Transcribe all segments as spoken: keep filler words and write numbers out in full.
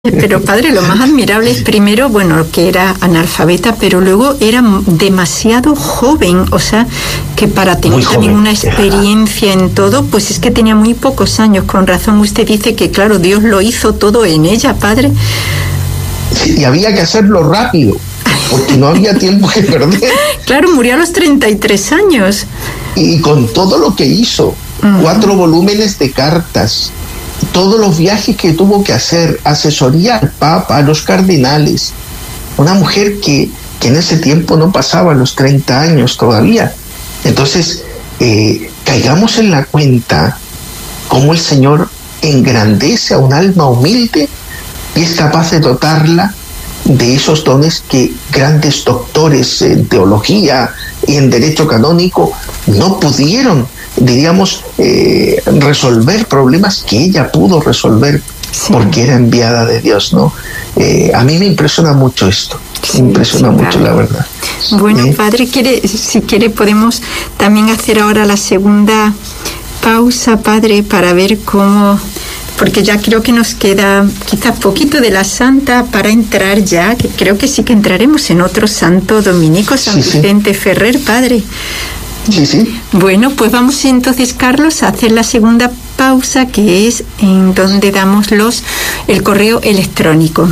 Pero padre, lo más admirable es primero, bueno, que era analfabeta, pero luego era demasiado joven, o sea, que para tener también una experiencia en todo, pues es que tenía muy pocos años. Con razón usted dice que, claro, Dios lo hizo todo en ella, padre. Sí, y había que hacerlo rápido, porque no había tiempo que perder. Claro, murió a los treinta y tres años. Y con todo lo que hizo, uh-huh. cuatro volúmenes de cartas, todos los viajes que tuvo que hacer, asesoría al Papa, a los cardenales, una mujer que, que en ese tiempo no pasaba los treinta años todavía. Entonces, eh, caigamos en la cuenta cómo el Señor engrandece a un alma humilde y es capaz de dotarla de esos dones que grandes doctores en teología y en derecho canónico no pudieron, diríamos, eh, resolver problemas que ella pudo resolver, sí. porque era enviada de Dios, ¿no? Eh, a mí me impresiona mucho esto, sí, me impresiona sí, mucho, claro. la verdad. Bueno, ¿Eh? padre, quiere, si quiere podemos también hacer ahora la segunda pausa, padre, para ver cómo... porque ya creo que nos queda quizás poquito de la santa para entrar ya, que creo que sí que entraremos en otro santo dominico, San sí, Vicente sí. Ferrer, padre. Sí, sí. Bueno, pues vamos entonces, Carlos, a hacer la segunda pausa, que es en donde damos los el correo electrónico.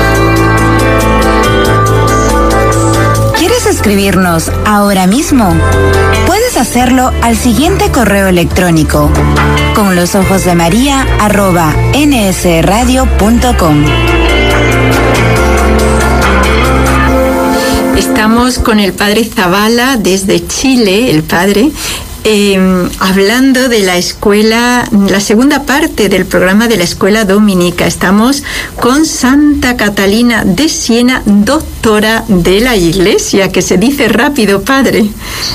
¿Quieres escribirnos ahora mismo? Puedes hacerlo al siguiente correo electrónico: con los ojos de María arroba nsradio punto com. Estamos con el padre Zavala desde Chile, el padre, eh, hablando de la escuela, la segunda parte del programa de la escuela dominica. Estamos con Santa Catalina de Siena, doctora de la Iglesia, que se dice rápido, padre.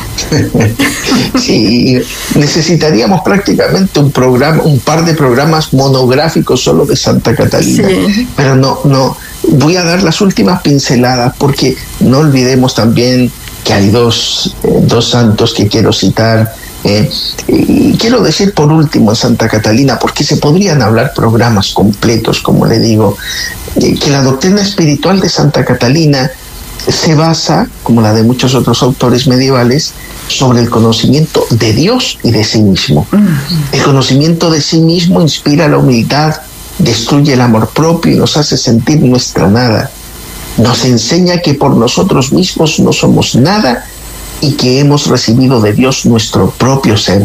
Sí, necesitaríamos prácticamente un programa, un par de programas monográficos solo de Santa Catalina, sí. pero no, no. Voy a dar las últimas pinceladas, porque no olvidemos también que hay dos, eh, dos santos que quiero citar. Eh, y quiero decir por último Santa Catalina, porque se podrían hablar programas completos, como le digo, eh, que la doctrina espiritual de Santa Catalina se basa, como la de muchos otros autores medievales, sobre el conocimiento de Dios y de sí mismo. El conocimiento de sí mismo inspira la humildad, destruye el amor propio y nos hace sentir nuestra nada. Nos enseña que por nosotros mismos no somos nada y que hemos recibido de Dios nuestro propio ser.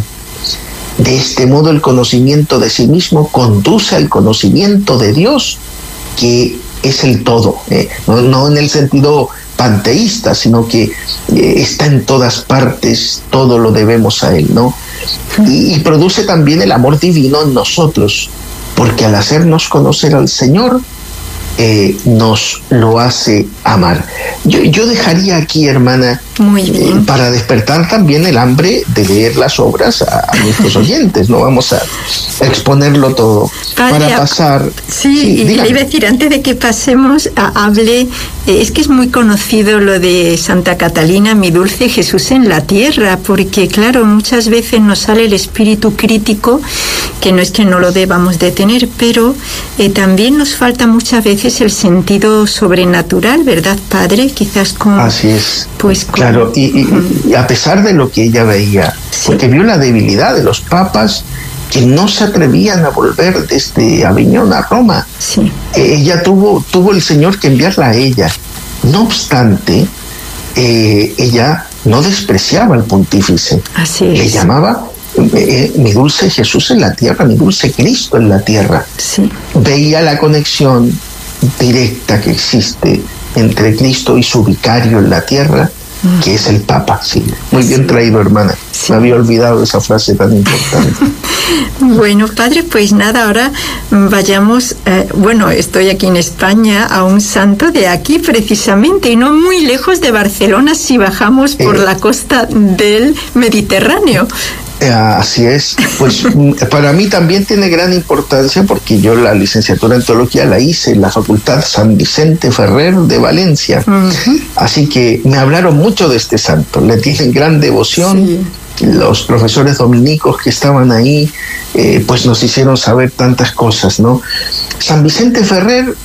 De este modo, el conocimiento de sí mismo conduce al conocimiento de Dios, que es el todo, eh, no, no en el sentido panteísta, sino que eh, está en todas partes, todo lo debemos a Él, ¿no? Y, y produce también el amor divino en nosotros, porque al hacernos conocer al Señor, eh, nos lo hace amar. Yo, yo dejaría aquí, hermana, Muy bien. Eh, para despertar también el hambre de leer las obras a, a nuestros oyentes. No vamos a exponerlo todo. Padre, para pasar... Sí, sí y le iba a decir, antes de que pasemos, a, hable, eh, es que es muy conocido lo de Santa Catalina, mi dulce Jesús en la tierra, porque claro, muchas veces nos sale el espíritu crítico, que no es que no lo debamos de tener, pero eh, también nos falta muchas veces el sentido sobrenatural, ¿verdad, padre? Quizás con... Así es. Pues con, claro, y, y, uh-huh. y a pesar de lo que ella veía, sí. porque vio la debilidad de los papas que no se atrevían a volver desde Aviñón a Roma. Sí. Eh, ella tuvo, tuvo el Señor que enviarla a ella. No obstante, eh, ella no despreciaba al pontífice. Así es. Le llamaba eh, mi dulce Jesús en la tierra, mi dulce Cristo en la tierra. Sí. Veía la conexión directa que existe entre Cristo y su vicario en la tierra, que es el Papa. Sí, muy bien sí. traído, hermana. Sí. Me había olvidado esa frase tan importante. Bueno, padre, pues nada, ahora vayamos, eh, bueno, estoy aquí en España, a un santo de aquí precisamente, y no muy lejos de Barcelona si bajamos por eh, la costa del Mediterráneo. Eh, así es, pues para mí también tiene gran importancia, porque yo la licenciatura en teología la hice en la Facultad San Vicente Ferrer de Valencia. Uh-huh. Así que me hablaron mucho de este santo, le tienen gran devoción. Sí. Los profesores dominicos que estaban ahí, eh, pues nos hicieron saber tantas cosas, ¿no? San Vicente Ferrer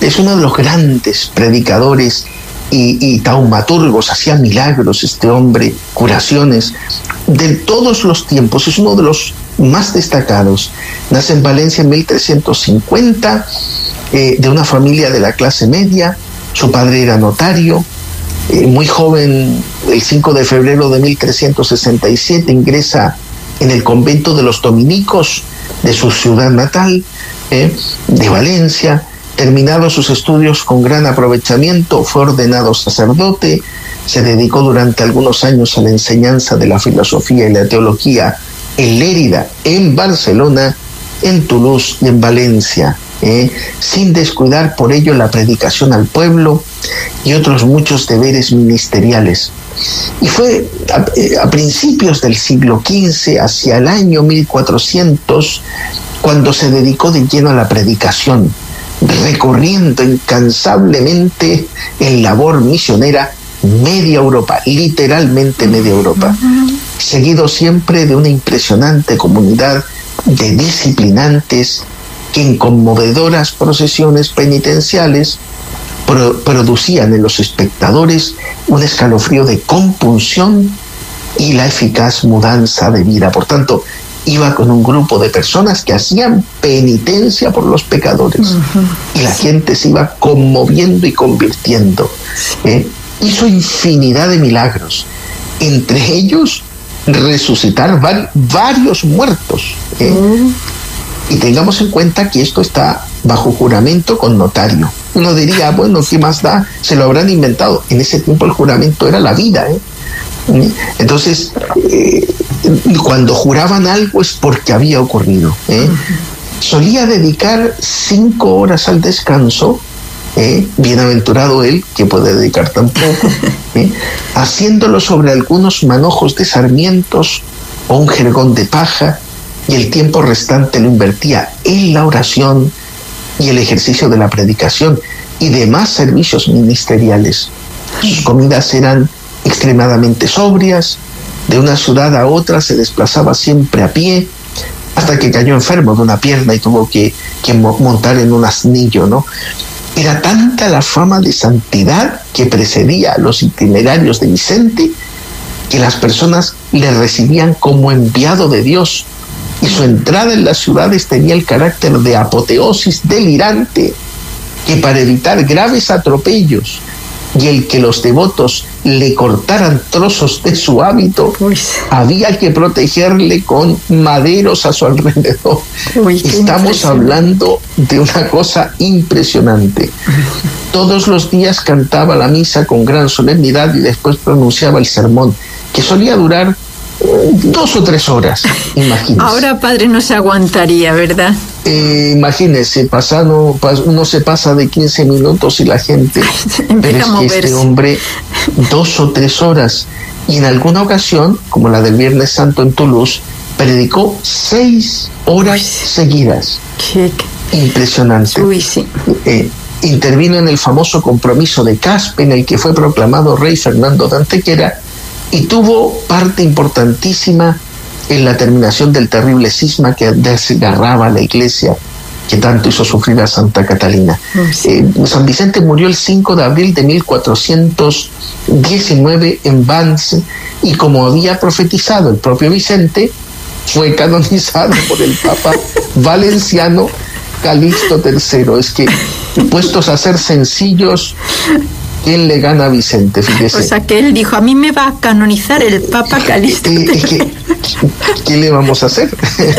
Es uno de los grandes predicadores y, y taumaturgos, hacía milagros este hombre, curaciones de todos los tiempos, es uno de los más destacados. Nace en Valencia en mil trescientos cincuenta, eh, de una familia de la clase media. Su padre era notario. Eh, muy joven, el cinco de febrero de mil trescientos sesenta y siete, ingresa en el convento de los dominicos de su ciudad natal, eh, de Valencia. Terminados sus estudios con gran aprovechamiento, fue ordenado sacerdote. Se dedicó durante algunos años a la enseñanza de la filosofía y la teología en Lérida, en Barcelona, en Toulouse y en Valencia, eh, sin descuidar por ello la predicación al pueblo y otros muchos deberes ministeriales. Y fue a, a principios del siglo quince, hacia el año mil cuatrocientos, cuando se dedicó de lleno a la predicación, recorriendo incansablemente en labor misionera media Europa, literalmente media Europa, seguido siempre de una impresionante comunidad de disciplinantes que en conmovedoras procesiones penitenciales pro- producían en los espectadores un escalofrío de compunción y la eficaz mudanza de vida. Por tanto, iba con un grupo de personas que hacían penitencia por los pecadores, uh-huh. y la gente se iba conmoviendo y convirtiendo. ¿eh? Hizo infinidad de milagros, entre ellos resucitar var- varios muertos. ¿eh? Uh-huh. Y tengamos en cuenta que esto está bajo juramento con notario. Uno diría, bueno, ¿qué más da? Se lo habrán inventado. En ese tiempo el juramento era la vida, ¿eh? Entonces, eh, cuando juraban algo es porque había ocurrido. ¿eh? Solía dedicar cinco horas al descanso, ¿eh? bienaventurado él, que puede dedicar tan poco, ¿eh? haciéndolo sobre algunos manojos de sarmientos o un jergón de paja, y el tiempo restante lo invertía en la oración y el ejercicio de la predicación y demás servicios ministeriales. Sus comidas eran extremadamente sobrias. De una ciudad a otra se desplazaba siempre a pie, hasta que cayó enfermo de una pierna y tuvo que, que montar en un asnillo, ¿no? Era tanta la fama de santidad que precedía a los itinerarios de Vicente, que las personas le recibían como enviado de Dios, y su entrada en las ciudades tenía el carácter de apoteosis delirante, que para evitar graves atropellos y el que los devotos le cortaran trozos de su hábito, Uy. había que protegerle con maderos a su alrededor. Uy, Estamos hablando de una cosa impresionante. Todos los días cantaba la misa con gran solemnidad y después pronunciaba el sermón, que solía durar dos o tres horas, imagínese. Ahora, padre, no se aguantaría, ¿verdad? Eh, imagínese, pasando, uno se pasa de quince minutos y la gente, pero es que este hombre, dos o tres horas, y en alguna ocasión, como la del Viernes Santo en Toulouse, predicó seis horas Uy, seguidas. Qué... Impresionante. Uy, sí. Eh, intervino en el famoso compromiso de Caspe, en el que fue proclamado rey Fernando de Antequera, y tuvo parte importantísima en la terminación del terrible cisma que desgarraba la iglesia, que tanto hizo sufrir a Santa Catalina. Sí. Eh, San Vicente murió el cinco de abril de mil cuatrocientos diecinueve en Vannes, y como había profetizado el propio Vicente, fue canonizado por el Papa Valenciano Calixto tercero. Es que, puestos a ser sencillos, ¿quién le gana a Vicente? Fíjese. O sea, que él dijo, a mí me va a canonizar el Papa Calixto. Eh, eh, ¿qué, ¿Qué le vamos a hacer?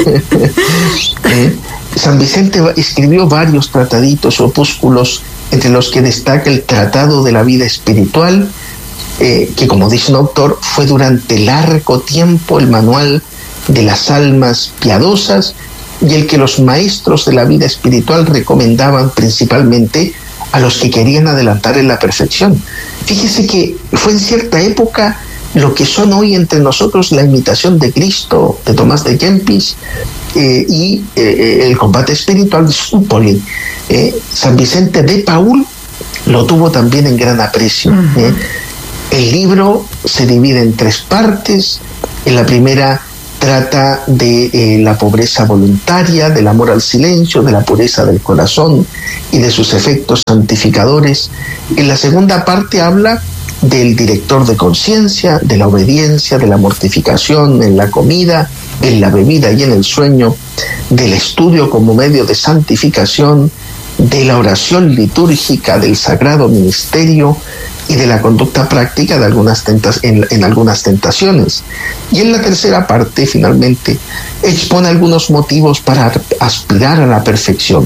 eh, San Vicente escribió varios trataditos, opúsculos, entre los que destaca el Tratado de la Vida Espiritual, eh, que, como dice un autor, fue durante largo tiempo el manual de las almas piadosas y el que los maestros de la vida espiritual recomendaban principalmente a los que querían adelantar en la perfección. Fíjese que fue en cierta época lo que son hoy entre nosotros la imitación de Cristo de Tomás de Kempis eh, y eh, el combate espiritual de Zúpoli. Eh, San Vicente de Paúl lo tuvo también en gran aprecio. Uh-huh. eh. El libro se divide en tres partes. En la primera trata de eh, la pobreza voluntaria, del amor al silencio, de la pureza del corazón y de sus efectos santificadores. En la segunda parte habla del director de conciencia, de la obediencia, de la mortificación en la comida, en la bebida y en el sueño, del estudio como medio de santificación, de la oración litúrgica, del sagrado ministerio y de la conducta práctica de algunas tentas, en, en algunas tentaciones. Y en la tercera parte, finalmente, expone algunos motivos para aspirar a la perfección: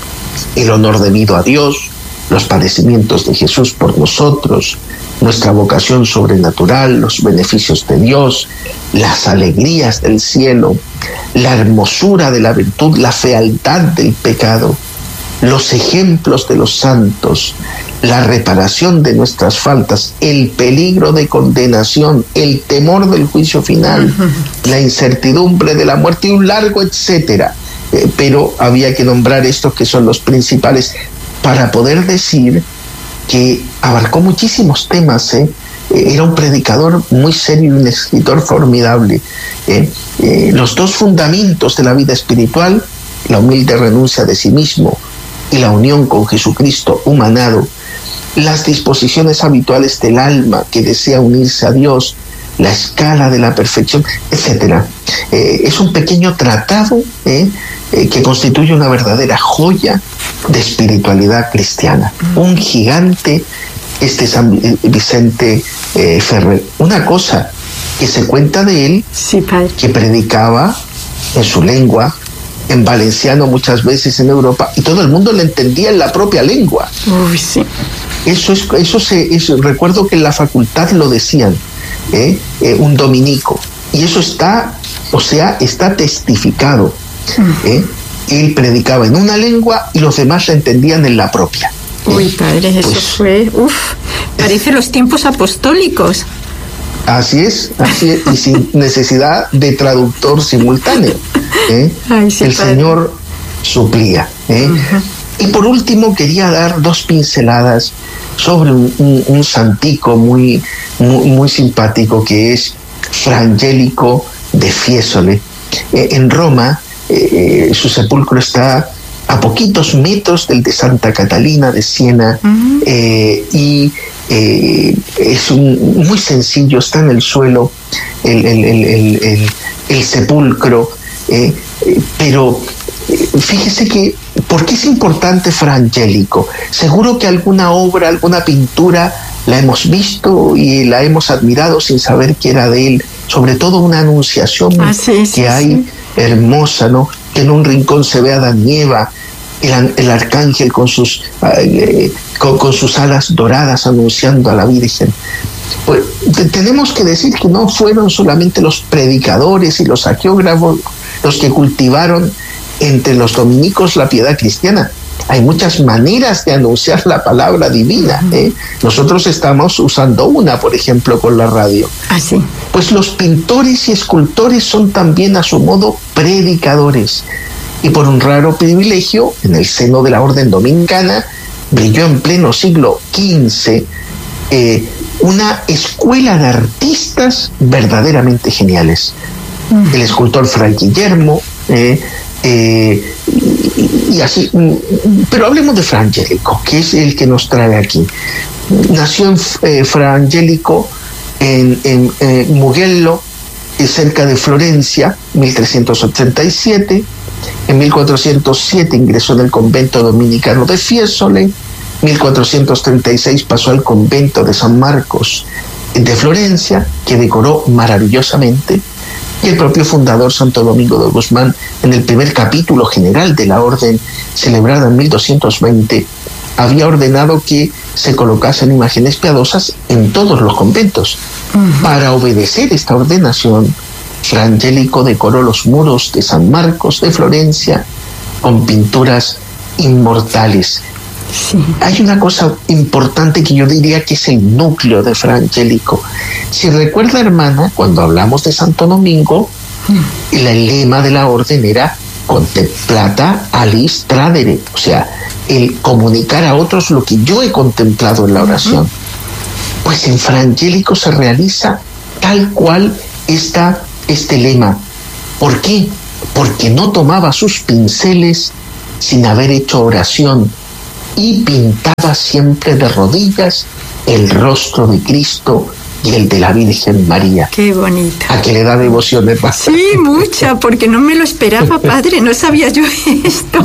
el honor debido a Dios, los padecimientos de Jesús por nosotros, nuestra vocación sobrenatural, los beneficios de Dios, las alegrías del cielo, la hermosura de la virtud, la fealdad del pecado, los ejemplos de los santos, la reparación de nuestras faltas, el peligro de condenación, el temor del juicio final, la incertidumbre de la muerte y un largo etcétera. Eh, pero había que nombrar estos que son los principales para poder decir que abarcó muchísimos temas, ¿eh? Era un predicador muy serio y un escritor formidable. ¿eh? Eh, los dos fundamentos de la vida espiritual, la humilde renuncia de sí mismo y la unión con Jesucristo humanado, las disposiciones habituales del alma que desea unirse a Dios, la escala de la perfección, etcétera. Eh, es un pequeño tratado ¿eh? Eh, que constituye una verdadera joya de espiritualidad cristiana. Un gigante, este San Vicente eh, Ferrer. Una cosa que se cuenta de él, sí, padre, que predicaba en su lengua, en valenciano muchas veces en Europa, y todo el mundo le entendía en la propia lengua. Uy, sí. Eso es, eso se, eso, recuerdo que en la facultad lo decían, ¿eh? Eh, un dominico, y eso está, o sea, está testificado. ¿eh? Él predicaba en una lengua y los demás la entendían en la propia. Uy, padre, eso pues, fue, uff, parece los tiempos apostólicos. Así es, así es, y sin necesidad de traductor simultáneo. ¿eh? Ay, sí, El padre. Señor suplía. ¿eh? Uh-huh. Y por último quería dar dos pinceladas sobre un, un, un santico muy, muy, muy simpático que es Fra Angelico de Fiesole. Eh, en Roma, eh, su sepulcro está a poquitos metros del de Santa Catalina de Siena. Uh-huh. eh, y eh, es un, muy sencillo, está en el suelo el, el, el, el, el, el sepulcro, eh, eh, pero eh, fíjese que ¿por qué es importante Fra Angelico? Seguro que alguna obra, alguna pintura la hemos visto y la hemos admirado sin saber que era de él, sobre todo una anunciación ah, sí, que sí, hay sí. hermosa, ¿no? Que en un rincón se ve a Adán y Eva, el, el arcángel con sus, eh, con, con sus alas doradas anunciando a la Virgen. Pues te, tenemos que decir que no fueron solamente los predicadores y los hagiógrafos los que cultivaron entre los dominicos la piedad cristiana. Hay muchas maneras de anunciar la palabra divina. ¿eh? Nosotros estamos usando una, por ejemplo, con la radio. Ah, sí. Pues los pintores y escultores son también a su modo predicadores. Y por un raro privilegio, en el seno de la orden dominicana, brilló en pleno siglo quince eh, una escuela de artistas verdaderamente geniales. Mm. El escultor Fray Guillermo, eh, eh, y, y así, pero hablemos de Fra Angelico, que es el que nos trae aquí. Nació en eh, Fra Angelico en, en eh, Mugello, cerca de Florencia, mil trescientos ochenta y siete. En mil cuatrocientos siete ingresó en el convento dominicano de Fiesole. mil cuatrocientos treinta y seis pasó al convento de San Marcos de Florencia, que decoró maravillosamente. Y el propio fundador, Santo Domingo de Guzmán, en el primer capítulo general de la orden, celebrada en mil doscientos veinte, había ordenado que se colocasen imágenes piadosas en todos los conventos. Uh-huh. Para obedecer esta ordenación, Fra Angelico decoró los muros de San Marcos de Florencia con pinturas inmortales. Sí. Hay una cosa importante que yo diría que es el núcleo de Fra Angelico. Si recuerda, hermana, cuando hablamos de Santo Domingo, mm. el lema de la orden era contemplata alis tradere, o sea, el comunicar a otros lo que yo he contemplado en la oración. Uh-huh. Pues en Fra Angelico se realiza tal cual está este lema, ¿Por qué? Porque no tomaba sus pinceles sin haber hecho oración y pintaba siempre de rodillas el rostro de Cristo y el de la Virgen María. Qué bonito. ¿A que le da devoción, hermano? Sí, mucha, porque no me lo esperaba, padre, no sabía yo esto.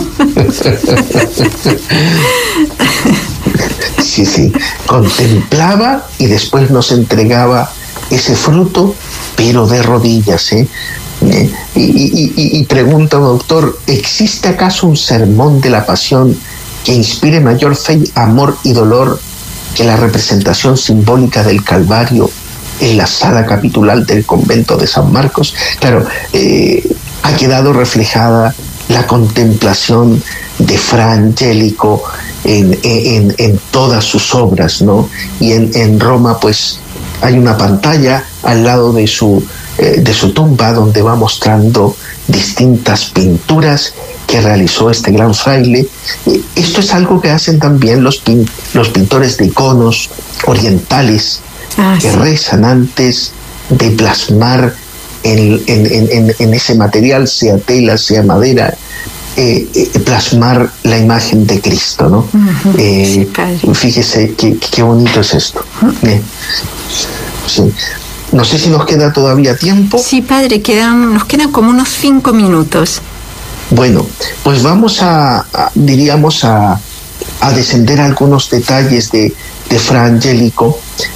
Sí, sí, contemplaba y después nos entregaba ese fruto, pero de rodillas, ¿eh? Eh, y, y, y, y pregunta, doctor, ¿existe acaso un sermón de la pasión que inspire mayor fe, amor y dolor que la representación simbólica del Calvario en la sala capitular del convento de San Marcos? Claro, eh, ha quedado reflejada la contemplación de Fra Angelico en, en, en todas sus obras, ¿no? Y en, en Roma, pues, hay una pantalla al lado de su, eh, de su tumba donde va mostrando distintas pinturas que realizó este gran fraile. Esto es algo que hacen también los, pin, los pintores de iconos orientales, ah, que sí. rezan antes de plasmar en, en, en, en ese material, sea tela, sea madera, eh, eh, plasmar la imagen de Cristo, ¿no? Uh-huh. eh, sí, fíjese qué, qué bonito es esto. Uh-huh. eh, sí. No sé si nos queda todavía tiempo. Sí, padre, quedan, nos quedan como unos cinco minutos. Bueno, pues vamos a, a diríamos, a, a descender a algunos detalles de, de Fra Angelico,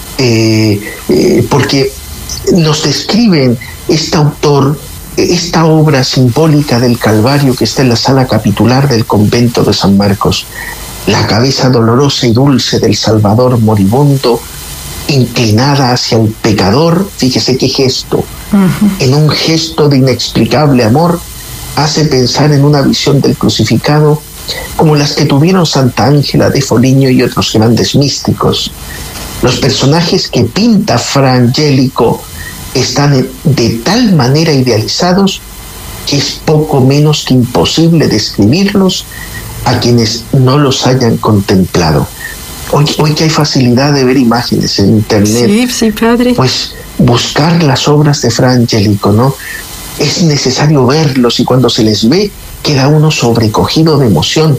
eh, eh, porque nos describen este autor, esta obra simbólica del Calvario que está en la sala capitular del convento de San Marcos, la cabeza dolorosa y dulce del Salvador moribundo, inclinada hacia el pecador. Fíjese qué gesto, uh-huh. en un gesto de inexplicable amor, hace pensar en una visión del crucificado como las que tuvieron Santa Ángela de Foligno y otros grandes místicos. Los personajes que pinta Fra Angelico están de tal manera idealizados que es poco menos que imposible describirlos a quienes no los hayan contemplado. Hoy, hoy que hay facilidad de ver imágenes en internet, sí, sí, padre. Pues buscar las obras de Fra Angelico, ¿no? Es necesario verlos y cuando se les ve queda uno sobrecogido de emoción.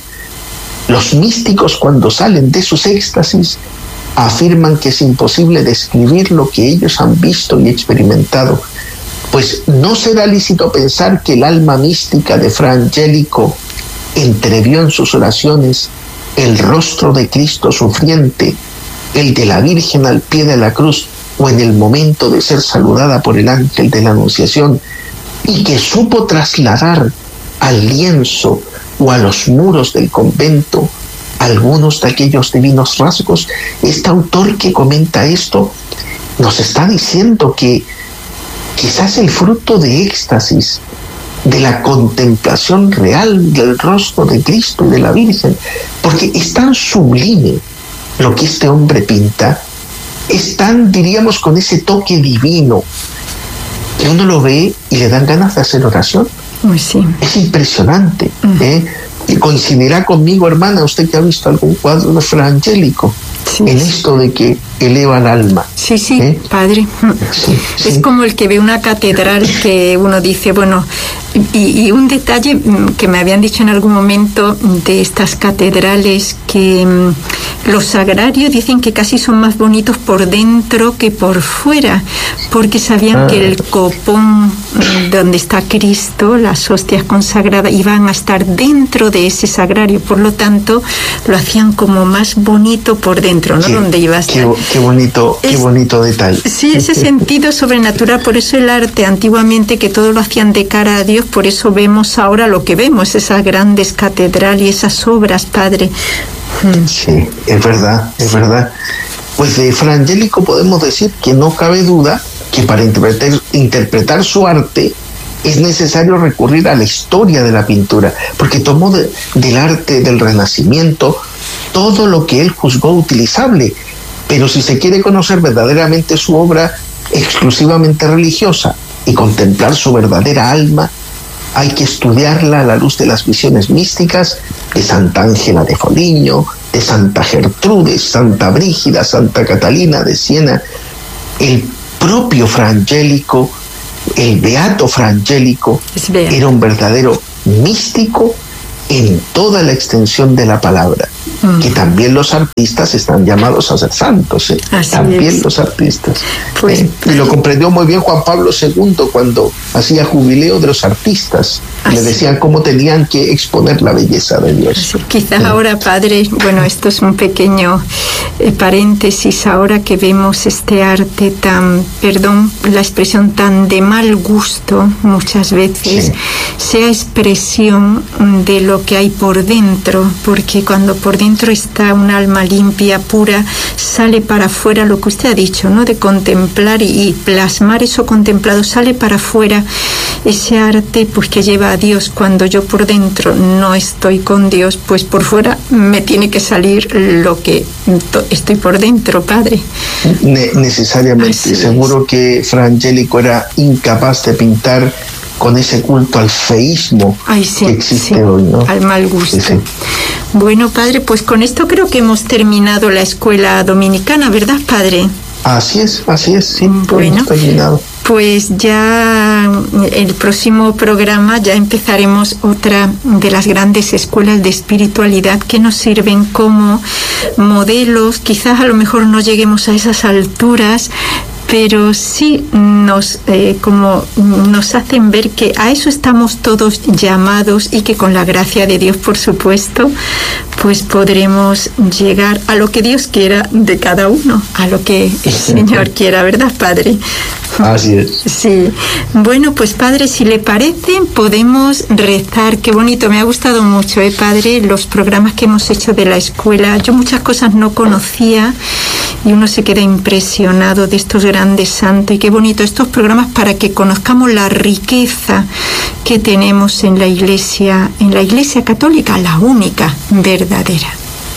Los místicos, cuando salen de sus éxtasis, afirman que es imposible describir lo que ellos han visto y experimentado, pues no será lícito pensar que el alma mística de Fra Angelico entrevió en sus oraciones el rostro de Cristo sufriente, el de la Virgen al pie de la cruz o en el momento de ser saludada por el ángel de la Anunciación, y que supo trasladar al lienzo o a los muros del convento algunos de aquellos divinos rasgos. Este autor que comenta esto nos está diciendo que quizás el fruto de éxtasis, de la contemplación real del rostro de Cristo y de la Virgen, porque es tan sublime lo que este hombre pinta, es tan, diríamos, con ese toque divino, que uno lo ve y le dan ganas de hacer oración. Pues sí. Es impresionante. Uh-huh. ¿eh? Y coincidirá conmigo, hermana, usted que ha visto algún cuadro de Fra Angelico, sí, en sí. esto de que eleva el alma. Sí, sí, ¿eh? padre. Sí, sí. Es como el que ve una catedral que uno dice, bueno, y, y un detalle que me habían dicho en algún momento de estas catedrales, que um, los sagrarios dicen que casi son más bonitos por dentro que por fuera, porque sabían ah. que el copón donde está Cristo, las hostias consagradas, iban a estar dentro de ese sagrario, por lo tanto lo hacían como más bonito por dentro, ¿no? Qué, donde iba a estar. Qué, qué bonito, es, qué bonito detalle. Sí, ese sentido sobrenatural, por eso el arte antiguamente, que todo lo hacían de cara a Dios, por eso vemos ahora lo que vemos, esas grandes catedrales y esas obras, padre. Sí, es verdad, es sí. verdad. Pues de Fra Angelico podemos decir que no cabe duda que para interpretar, interpretar su arte es necesario recurrir a la historia de la pintura, porque tomó de, del arte del Renacimiento todo lo que él juzgó utilizable, pero si se quiere conocer verdaderamente su obra exclusivamente religiosa y contemplar su verdadera alma, hay que estudiarla a la luz de las visiones místicas de Santa Ángela de Foligno, de Santa Gertrudes, Santa Brígida, Santa Catalina de Siena. El propio Fra Angelico el beato Fra Angelico era un verdadero místico en toda la extensión de la palabra, mm. que también los artistas están llamados a ser santos, ¿eh? también es. los artistas. Pues, eh, y lo comprendió muy bien Juan Pablo segundo cuando hacía jubileo de los artistas. Le decían cómo tenían que exponer la belleza de Dios. Así, quizás sí. ahora, padre, bueno, esto es un pequeño eh, paréntesis, ahora que vemos este arte tan, perdón, la expresión tan de mal gusto muchas veces, sí. sea expresión de lo que hay por dentro, porque cuando por dentro está un alma limpia, pura, sale para afuera lo que usted ha dicho, ¿no? De contemplar y, y plasmar eso contemplado, sale para afuera ese arte pues que lleva a Dios. Cuando yo por dentro no estoy con Dios, pues por fuera me tiene que salir lo que estoy por dentro, padre. Ne- necesariamente, Así seguro es. que Fra Angelico era incapaz de pintar con ese culto al feísmo Ay, sí, que existe sí, hoy, ¿no? Al mal gusto. Sí, sí. Bueno, padre, pues con esto creo que hemos terminado la escuela dominicana, ¿verdad, padre? Así es, así es, sí, bueno, hemos terminado. Pues ya el próximo programa ya empezaremos otra de las grandes escuelas de espiritualidad que nos sirven como modelos. Quizás a lo mejor no lleguemos a esas alturas, pero sí nos eh, como nos hacen ver que a eso estamos todos llamados y que con la gracia de Dios, por supuesto, pues podremos llegar a lo que Dios quiera de cada uno, a lo que el Señor quiera, ¿verdad, padre? Así es. Sí. Bueno, pues padre, si le parece, podemos rezar. Qué bonito, me ha gustado mucho, ¿eh, padre? Los programas que hemos hecho de la escuela. Yo muchas cosas no conocía y uno se queda impresionado de estos grandes santos. Y qué bonito estos programas para que conozcamos la riqueza que tenemos en la Iglesia, en la Iglesia Católica, la única verdadera.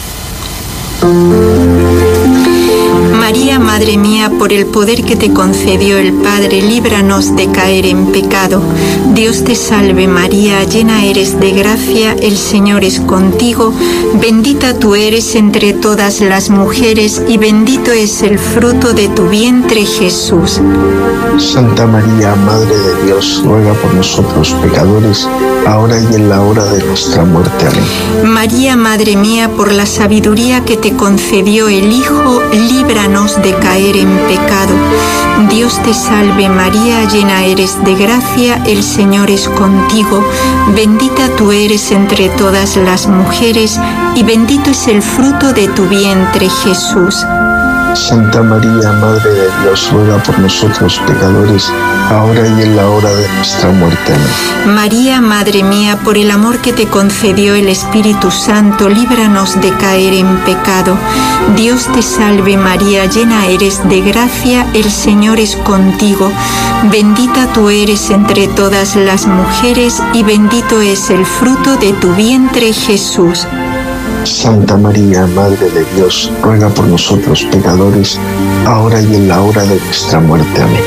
María, Madre mía, por el poder que te concedió el Padre, líbranos de caer en pecado. Dios te salve María, llena eres de gracia, el Señor es contigo, bendita tú eres entre todas las mujeres y bendito es el fruto de tu vientre, Jesús. Santa María, Madre de Dios, ruega por nosotros pecadores, ahora y en la hora de nuestra muerte. Amén. María, Madre mía, por la sabiduría que te concedió el Hijo, líbranos de caer en pecado. Dios te salve María, llena eres de gracia, el Señor es contigo, bendita tú eres entre todas las mujeres y bendito es el fruto de tu vientre, Jesús. Santa María, Madre de Dios, ruega por nosotros pecadores, ahora y en la hora de nuestra muerte. Amén. María, Madre mía, por el amor que te concedió el Espíritu Santo, líbranos de caer en pecado. Dios te salve María, llena eres de gracia, el Señor es contigo. Bendita tú eres entre todas las mujeres y bendito es el fruto de tu vientre, Jesús. Santa María, Madre de Dios, ruega por nosotros pecadores, ahora y en la hora de nuestra muerte. Amén.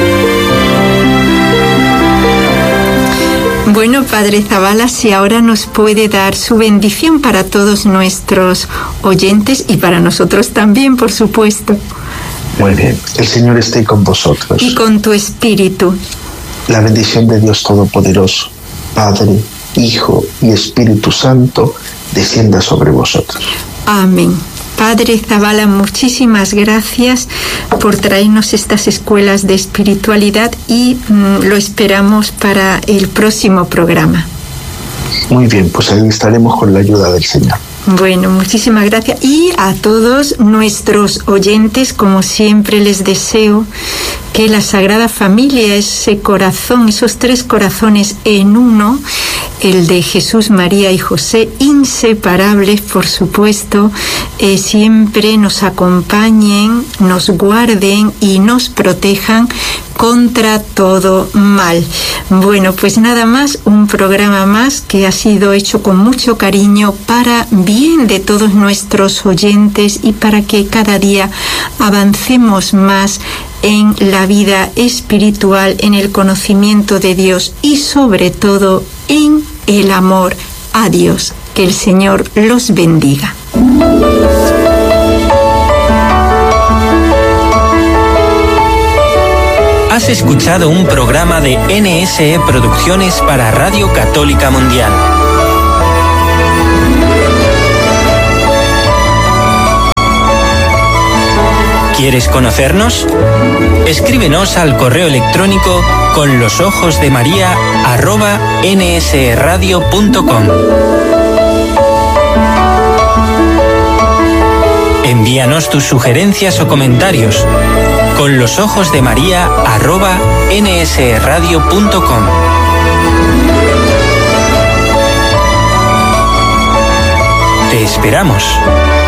Bueno, Padre Zavala, si ahora nos puede dar su bendición para todos nuestros oyentes y para nosotros también, por supuesto. Muy bien, el Señor esté con vosotros. Y con tu espíritu. La bendición de Dios Todopoderoso, Padre, Hijo y Espíritu Santo, descienda sobre vosotros. Amén. Padre Zavala, muchísimas gracias por traernos estas escuelas de espiritualidad y mm, lo esperamos para el próximo programa. Muy bien, pues ahí estaremos con la ayuda del Señor. Bueno, muchísimas gracias. Y a todos nuestros oyentes, como siempre les deseo que la Sagrada Familia, ese corazón, esos tres corazones en uno, el de Jesús, María y José, inseparables, por supuesto, eh, siempre nos acompañen, nos guarden y nos protejan contra todo mal. Bueno, pues nada más, un programa más que ha sido hecho con mucho cariño para bien de todos nuestros oyentes y para que cada día avancemos más en la vida espiritual, en el conocimiento de Dios y sobre todo en el amor a Dios. Que el Señor los bendiga. Has escuchado un programa de N S E Producciones para Radio Católica Mundial. ¿Quieres conocernos? Escríbenos al correo electrónico con los ojos de María arroba nsradio punto com. Envíanos tus sugerencias o comentarios con los ojos de María arroba nsradio punto com. Te esperamos.